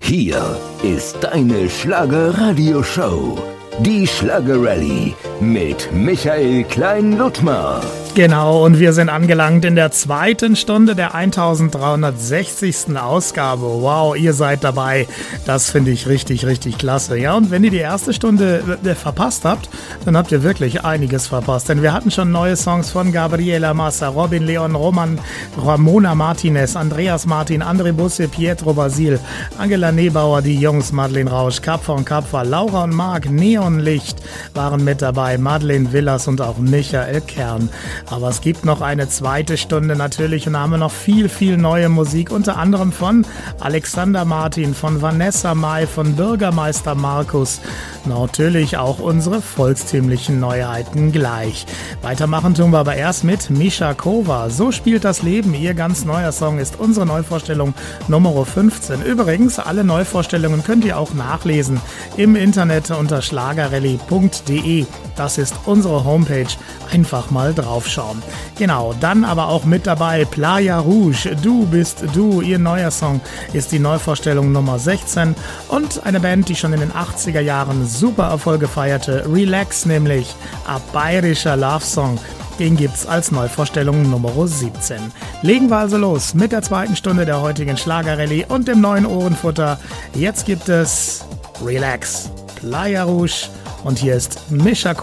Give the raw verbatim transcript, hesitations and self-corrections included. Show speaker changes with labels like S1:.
S1: Hier ist deine Schlager-Radio-Show, die Schlager-Rallye mit Michael Klein-Ludtmer.
S2: Genau, und wir sind angelangt in der zweiten Stunde der eintausenddreihundertsechzigsten Ausgabe. Wow, ihr seid dabei. Das finde ich richtig, richtig klasse. Ja, und wenn ihr die erste Stunde äh, verpasst habt, dann habt ihr wirklich einiges verpasst. Denn wir hatten schon neue Songs von Gabriela Massa, Robin Leon, Roman, Ramona Martinez, Andreas Martin, André Busse, Pietro Basil, Angela Nebauer, die Jungs, Madeleine Rausch, Kapfer und Kapfer, Laura und Marc, Neonlicht waren mit dabei, Madeleine Villas und auch Michael Kern. Aber es gibt noch eine zweite Stunde natürlich und da haben wir noch viel, viel neue Musik, unter anderem von Alexander Martin, von Vanessa Mai, von Bürgermeister Markus. Natürlich auch unsere volkstümlichen Neuheiten gleich. Weitermachen tun wir aber erst mit Mischa Kova. So spielt das Leben. Ihr ganz neuer Song ist unsere Neuvorstellung Nummer fünfzehn. Übrigens, alle Neuvorstellungen könnt ihr auch nachlesen im Internet unter schlagerrallye punkt de. Das ist unsere Homepage. Einfach mal draufschauen. Genau, dann aber auch mit dabei Playa Rouge, Du bist du. Ihr neuer Song ist die Neuvorstellung Nummer sechzehn und eine Band, die schon in den achtziger Jahren super Erfolge feierte, Relax nämlich, ein bayerischer Love-Song. Den gibt's als Neuvorstellung Nummer siebzehn. Legen wir also los mit der zweiten Stunde der heutigen Schlager-Rallye und dem neuen Ohrenfutter. Jetzt gibt es Relax, Playa Rouge und hier ist Mischa